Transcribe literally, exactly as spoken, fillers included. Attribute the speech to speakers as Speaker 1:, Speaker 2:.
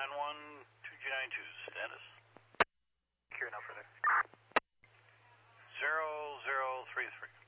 Speaker 1: nine one, two G nine two, status.
Speaker 2: Secure now further.
Speaker 1: Zero, zero, three, three.